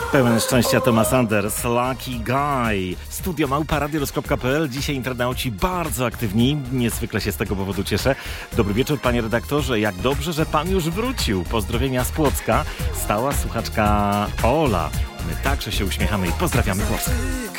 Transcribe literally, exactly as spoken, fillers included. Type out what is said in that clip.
Pełen szczęścia Thomas Anders, Lucky Guy. Studio małpa radiorus kropka pe el. Dzisiaj internauci bardzo aktywni. Niezwykle się z tego powodu cieszę. Dobry wieczór, panie redaktorze. Jak dobrze, że pan już wrócił. Pozdrowienia z Płocka. Stała słuchaczka Ola. My także się uśmiechamy i pozdrawiamy Płock.